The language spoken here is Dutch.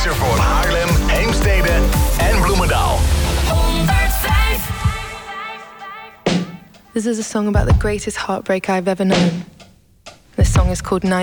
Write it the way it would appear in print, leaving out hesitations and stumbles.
is er voor Haarlem, Heemstede en Bloemendaal. 105. This is a song about the greatest heartbreak I've ever known. This song is called Night